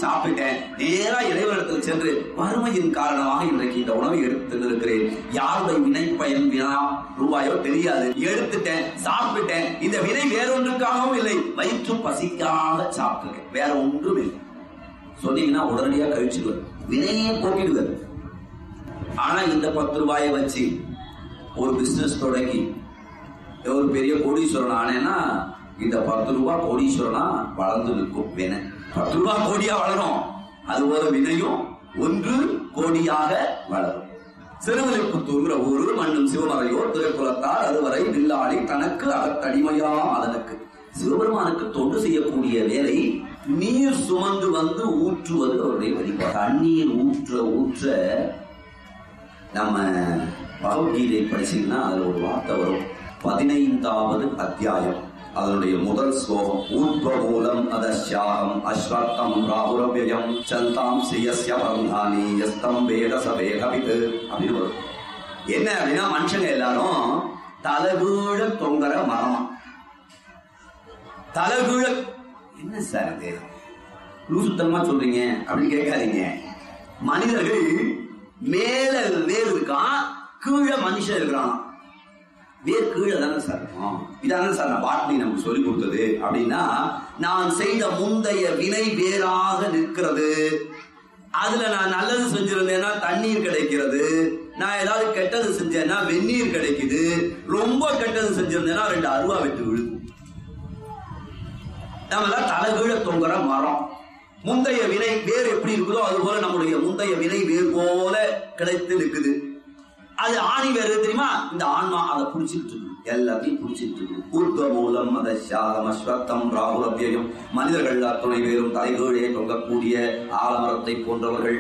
சாப்பிட்டேன். நேரா இறைவனிடத்தில் சென்று வறுமையின் காரணமாக இன்றைக்கு இந்த உணவை எடுத்து இருக்கிறேன். யாருடைய வினை பயன் வினா ரூபாயோ தெரியாது. எடுத்துட்டேன், சாப்பிட்டேன். இந்த வினை வேறொன்றுக்காகவும் இல்லை, வயிற்று பசிக்காக சாப்பிட்டுருக்கேன், வேற ஒன்றும் இல்லை சொன்னீங்கன்னா உடனடியாக கழிச்சுடுவார், வினையே போக்கிடுவார். ஆனா இந்த 10 ரூபாயை வச்சு ஒரு பிசினஸ் தொடங்கி ஒரு பெரிய கோடீஸ்வரன் ஆனேன்னா இந்த 10 ரூபாய் கோடீஸ்வரனா வளர்ந்து நிற்கும். வினை 10 ரூபாய் கோடியா வளரும், அதுபோல வினையும் 1 கோடியாக வளரும். சிறுவில்லிபுத்தூர்ங்கிற ஊரு மண்ணும் சிவமறையோர் திரைக்குலத்தார் அதுவரை வில்லாளி தனக்கு அகத்தடிமையா அதனுக்கு. சிவபெருமானுக்கு தொண்டு செய்யக்கூடிய வேலை நீர் சுமந்து வந்து ஊற்றுவது அவருடைய வழிபாடு. தண்ணீர் ஊற்ற ஊற்ற நம்ம பகவத்கீதை படிச்சீங்கன்னா அதுல ஒரு வார்த்தை வரும். 15வது அத்தியாயம் அதனுடைய முதல் ஸ்லோகம் ஊர்வமூலம் அதஸ்யாகம் அஸ்வத்தம் ராகுரவ்யம் சந்தாம் ஸ்ரீயஸ்ய பந்தானி யஸ்தம் வேத சவேகவித் அப்படின்னு வரும். என்ன அப்படின்னா மனுஷங்க எல்லாரும் தலைகீழ தொங்குற மரம். தலைகீழ என்ன சார் இது லூசுத்தனமா சொல்றீங்க அப்படின்னு கேட்காதீங்க. மனிதர்கள் மேல வேறு இருக்கான், கீழே மனுஷன் இருக்கிறான். வேறு கீழே தானே சார் இருக்கும். இதானே சார் நான் பாட்னி நமக்கு சொல்லி கொடுத்தது. அப்படின்னா நான் செய்த முந்தைய வினை வேறாக நிற்கிறது. அதுல நான் நல்லது செஞ்சிருந்தேன்னா தண்ணீர் கிடைக்கிறது, நான் ஏதாவது கெட்டது செஞ்சேன்னா வெந்நீர் கிடைக்குது, ரொம்ப கெட்டது செஞ்சிருந்தேன்னா 2 அருவா வெட்டு விழுது. நம்ம எல்லாம் தலைகீழ தொங்குற மரம். முந்தைய வினை வேறு எப்படி இருக்குதோ அது போல நம்முடைய முந்தைய வினை வேறு போல கிடைத்து இருக்குது. அது ஆணி வேறு தெரியுமா, இந்த ஆன்மா அதை புடிச்சிட்டு இருக்கு, எல்லாத்தையும் புடிச்சிட்டு இருக்கு. ஊர்வ மூலம் அத சாகம் அஸ்வத்தம் ராகுரவ்யம். மனிதர்கள் அத்துணை பேரும் தலைகீழே தொங்கக்கூடிய ஆலமரத்தை போன்றவர்கள்.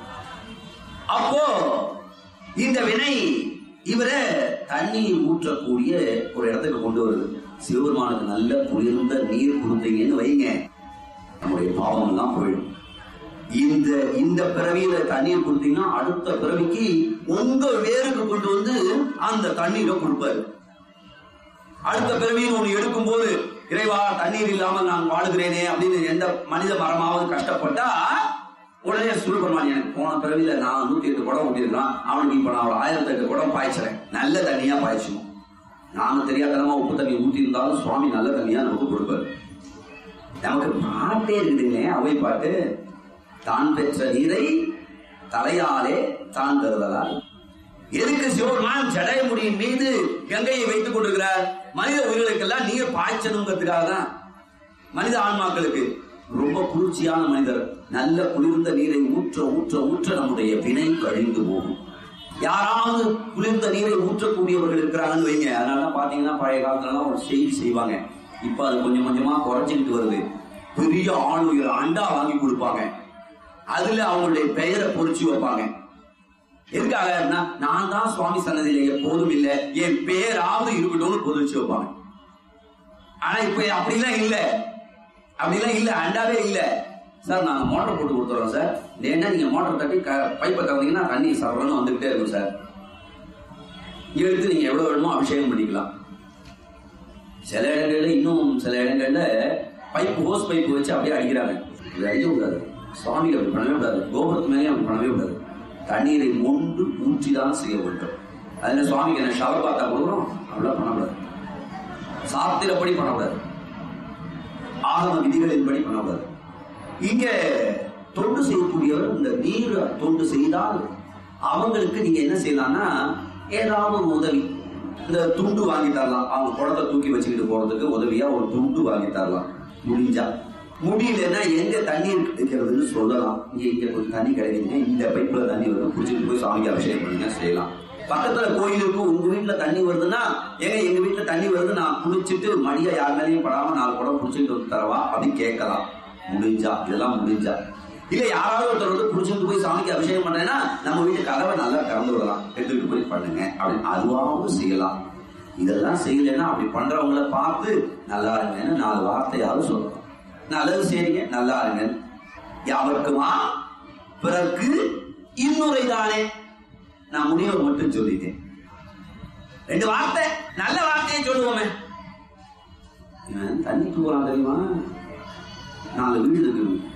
அப்போ இந்த வினை இவரை தண்ணீர் ஊற்றக்கூடிய ஒரு இடத்துக்கு கொண்டு வருது. சிவபெருமானுக்கு நல்ல குளிர்ந்த நீர் கொடுத்தீங்கன்னு வைங்க, நம்முடைய பாவம் எல்லாம் போயிடும். இந்த பிறவியில தண்ணீர் கொடுத்தீங்கன்னா அடுத்த பிறவிக்கு உங்க வேருக்கு கொண்டு வந்து அந்த தண்ணீரை கொடுப்பாரு. அடுத்த பிறவின்னு ஒண்ணு எடுக்கும் போது இறைவா தண்ணீர் இல்லாமல் நான் வாழுகிறேனே அப்படின்னு எந்த மனித மரமாவது கஷ்டப்பட்டா உடனே சிவபெருமான் எனக்கு போன பிறவியில நான் 108 குடம் ஊட்டிருக்கான், அவனுக்கு இப்ப நான் 1008 குடம் பாய்ச்சறேன், நல்ல தண்ணியா பாய்ச்சுவோம். நாம தெரியாதனமா உப்பு தண்ணி ஊட்டி இருந்தாலும் சுவாமி நல்ல தண்ணியா நமக்கு கொடுப்பாரு. நமக்கு பாட்டே இருக்குதுங்க, அவை பாட்டு. தான் பெற்ற நீரை தலையாலே தான் தருதலால். எதுக்கு சிவபெருமான் ஜடைமுடியின் மீது கங்கையை வைத்துக் கொண்டிருக்கிறார்? மனித உயிர்களுக்கெல்லாம் நீர் பாய்ச்சணுங்கிறதுக்காக தான். மனித ஆன்மாக்களுக்கு ரொம்ப குளிர்ச்சியான மனிதர் நல்ல குளிர்ந்த நீரை ஊற்ற ஊற்ற ஊற்ற நம்முடைய வினை கழிந்து போகும். யாராவது குளிர்ந்த நீரை ஊற்றக்கூடியவர்கள் இருக்கிறாங்கன்னு வைங்க. அதனால பாத்தீங்கன்னா பழைய காலத்துல ஒரு செய்தி செய்வாங்க, இப்ப அது கொஞ்சம் கொஞ்சமா குறைச்சிக்கிட்டு வருது. பெரிய ஆளுநர் அண்டா வாங்கி கொடுப்பாங்க, அதுல அவங்களுடைய பெயரை பொறிச்சு வைப்பாங்க. எதுக்காக? நான் தான் சுவாமி சன்னதியில எப்போதும் இல்லை, என் பேராவது இருக்கட்டும்னு பொறிச்சு வைப்பாங்க. ஆனா இப்ப அப்படிலாம் இல்ல, அப்படிலாம் இல்ல, அண்டாவே இல்ல. சார் நாங்க மோட்டர் போட்டு கொடுத்துறோம் சார், ஏன்னா நீங்க மோட்டர் தட்டி பைப்பை தந்தீங்கன்னா தண்ணி சரவணும் வந்துகிட்டே இருக்கும் சார், எடுத்து நீங்க எவ்வளவு வேணுமோ அபிஷேகம் பண்ணிக்கலாம். சில இடங்கள்ல இன்னும் சில இடங்கள்ல பைப்பு ஹோஸ் பைப்பு வச்சு அப்படியே அடிக்கிறாங்க. இது அடிக்க கூடாது, சுவாமிக்கு அப்படி பண்ணவே கூடாது, கோபுரத்து மேலே அப்படி பண்ணவே கூடாது. தண்ணீரை மொண்டு ஊற்றிதான் செய்ய வேண்டும். அதுல சுவாமிக்கு என்ன ஷவர் பார்த்தா கொடுக்குறோம், அப்படிலாம் பண்ணக்கூடாது. சாத்திரப்படி பண்ணக்கூடாது, ஆகம விதிகளின்படி பண்ணக்கூடாது. இங்க தொண்டு செய்யக்கூடியவர் இந்த நீர் தொண்டு செய்தால் அவங்களுக்கு நீங்க என்ன செய்யலாம்னா ஏதாவது ஒரு உதவி, இந்த துண்டு வாங்கி தரலாம். அவங்க குடத்தை தூக்கி வச்சுக்கிட்டு போறதுக்கு உதவியா ஒரு துண்டு வாங்கி தரலாம் முடிஞ்சா. முடியலன்னா எங்க தண்ணீர் கிடைக்கிறதுன்னு சொல்லலாம். இங்க கொஞ்சம் தண்ணி கிடைக்குதுங்க, இந்த பைப்புல தண்ணி வருது, குடிச்சிட்டு போய் சாமிக்கு அபிஷேகம் பண்ணுங்க செய்யலாம். பக்கத்துல கோயிலுக்கு உங்க வீட்டுல தண்ணி வருதுன்னா எங்க வீட்டுல தண்ணி வருது, நான் குளிச்சுட்டு மடியா யார் மேலேயும் படாம 4 குடம் குடிச்சுட்டு வந்து தரவா அப்படின்னு கேட்கலாம் முடிஞ்சா. இதெல்லாம் முடிஞ்சா. இல்ல யாராவது ஒருத்தர் வந்து குடிச்சுட்டு போய் சாமிக்கு அபிஷேகம் பண்றேன்னா நம்ம வீட்டு கதவை நல்லா திறந்து விடலாம், எடுத்துக்கிட்டு போய் பண்ணுங்க அப்படின்னு அதுவாகவும் செய்யலாம். இதெல்லாம் செய்யலைன்னா அப்படி பண்றவங்களை பார்த்து நல்லா இருங்கன்னு 4 வார்த்தையாவது சொல்லலாம். நல்லது செய்றீங்க, நல்லா இருங்க. யாவருக்குமா பிறர்க்கு இன்னுரை தானே. நான் முனிவர் மட்டும் சொல்லிட்டேன், 2 வார்த்தை நல்ல வார்த்தையை சொல்லுவோமே. தண்ணிக்கு போறான் தெரியுமா, 4 வீடு இருக்கு,